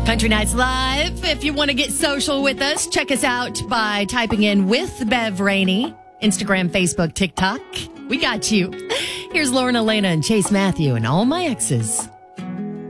Country Nights Live. If you want to get social with us, check us out by typing in with Bev Rainey. Instagram, Facebook, TikTok. We got you. Here's Lauren Elena and Chase Matthew and All My Exes.